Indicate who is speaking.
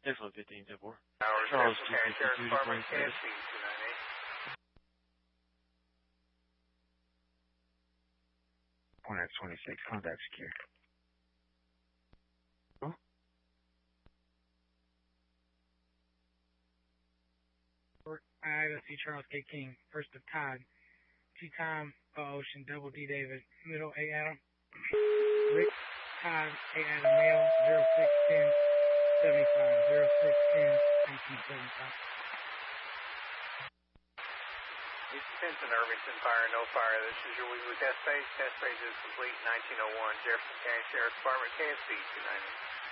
Speaker 1: Excellent 15-4.
Speaker 2: Charles,
Speaker 1: Jefferson County Sheriff's Department, KSB 298.
Speaker 2: Point 26, contact secure.
Speaker 3: I see Charles K. King, first of Todd, T-Time, Ocean, double D David, middle A Adam, Rick, Todd, A Adam, male, 0610 75, 0610 1975.
Speaker 4: East Benson, Irvington, fire, no fire. This is your weekly test phase. Test phase is complete, 1901, Jefferson County Sheriff's Department, KSB 290.